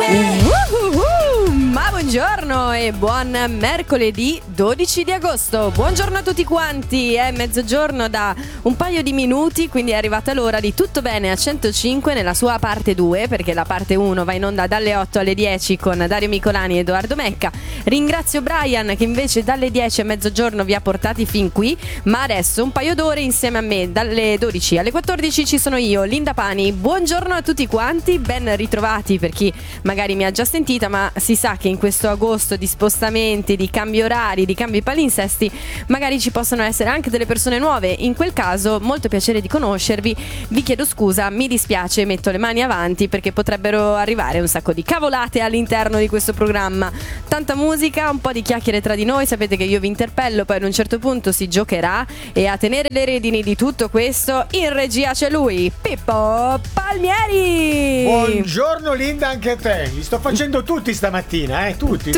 Ma buongiorno e buon mercoledì 12 di agosto. Buongiorno a tutti quanti, è mezzogiorno da un paio di minuti, quindi è arrivata l'ora di Tutto Bene a 105 nella sua parte 2, perché la parte 1 va in onda dalle 8 alle 10 con Dario Micolani e Edoardo Mecca. Ringrazio Brian che invece dalle 10 a mezzogiorno vi ha portati fin qui, ma adesso un paio d'ore insieme a me dalle 12 alle 14 ci sono io, Linda Pani. Buongiorno a tutti quanti, ben ritrovati per chi magari mi ha già sentita, ma si sa che in questo agosto di spostamenti, di cambi orari, di cambi palinsesti, magari ci possono essere anche delle persone nuove. In quel caso, molto piacere di conoscervi. Vi chiedo scusa, mi dispiace, metto le mani avanti perché potrebbero arrivare un sacco di cavolate all'interno di questo programma. Tanta musica, un po' di chiacchiere tra di noi, sapete che io vi interpello, poi ad un certo punto si giocherà e a tenere le redini di tutto questo in regia c'è lui, Pippo Palmieri. Buongiorno Linda, anche a te. Li sto facendo tutti stamattina, tutti.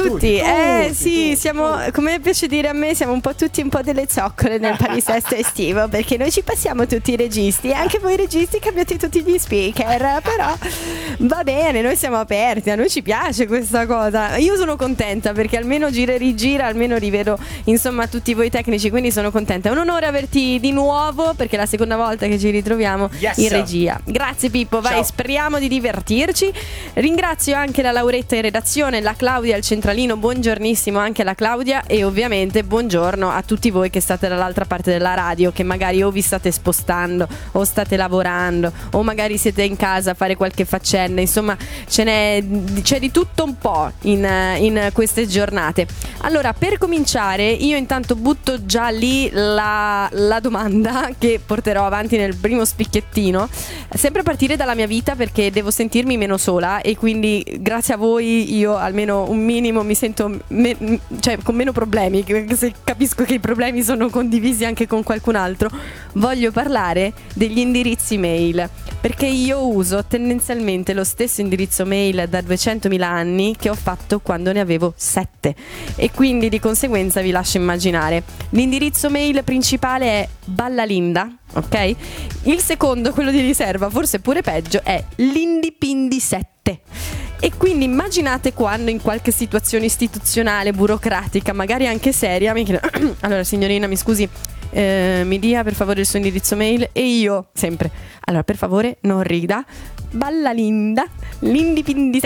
Sì, siamo, come piace dire a me, siamo un po' tutti un po' delle zoccole nel palinsesto estivo, perché noi ci passiamo tutti i registi e anche voi registi cambiate tutti gli speaker, però va bene, noi siamo aperti, a noi ci piace questa cosa. Io sono contenta perché almeno gira e rigira, almeno rivedo insomma tutti voi tecnici, quindi sono contenta. È un onore averti di nuovo perché è la seconda volta che ci ritroviamo in regia. Grazie Pippo, vai. Ciao. Speriamo di divertirci. Ringrazio anche la Lauretta in redazione, la Claudia al centralino, buongiornissimo anche alla Claudia, e ovviamente buongiorno a tutti voi che state dall'altra parte della radio, che magari o vi state spostando o state lavorando o magari siete in casa a fare qualche faccenda, insomma c'è di tutto un po' in queste giornate. Allora, per cominciare io intanto butto già lì la domanda che porterò avanti nel primo spicchiettino, sempre a partire dalla mia vita, perché devo sentirmi meno sola e quindi grazie a voi io almeno un minimo mi sento con meno problemi, se capisco che i problemi sono condivisi anche con qualcun altro. Voglio parlare degli indirizzi mail, perché io uso tendenzialmente lo stesso indirizzo mail da 200.000 anni che ho fatto quando ne avevo 7, e quindi di conseguenza vi lascio immaginare. L'indirizzo mail principale è Ballalinda, ok? Il secondo, quello di riserva, forse pure peggio, è Lindipindi7. E quindi immaginate quando in qualche situazione istituzionale, burocratica, magari anche seria, mi chiedo allora signorina mi scusi, mi dia per favore il suo indirizzo mail, e io sempre, allora per favore non rida, Ballalinda, Lindipindi7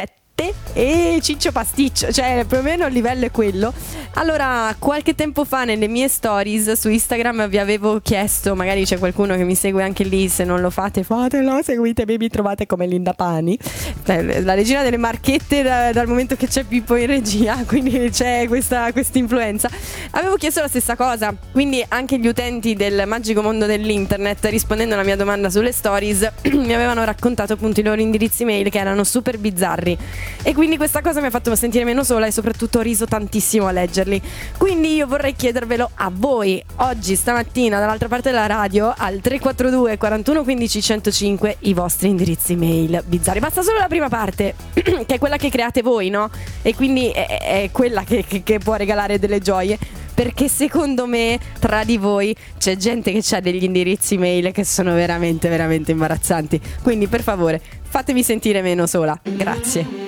e Ciccio Pasticcio, cioè più o meno il livello è quello. Allora, qualche tempo fa nelle mie stories su Instagram vi avevo chiesto, magari c'è qualcuno che mi segue anche lì, se non lo fate fatelo, seguitemi, mi trovate come Linda Pani, la regina delle marchette dal momento che c'è Pippo in regia, quindi c'è questa influenza. Avevo chiesto la stessa cosa, quindi anche gli utenti del magico mondo dell'internet, rispondendo alla mia domanda sulle stories, mi avevano raccontato appunto i loro indirizzi mail che erano super bizzarri, e quindi questa cosa mi ha fatto sentire meno sola e soprattutto ho riso tantissimo a leggerli. Quindi io vorrei chiedervelo a voi oggi, stamattina, dall'altra parte della radio, al 342 41 15 105, i vostri indirizzi mail bizzarri. Basta solo la prima parte che è quella che create voi, no? E quindi è quella che può regalare delle gioie, perché secondo me tra di voi c'è gente che ha degli indirizzi mail che sono veramente veramente imbarazzanti. Quindi per favore fatemi sentire meno sola, grazie.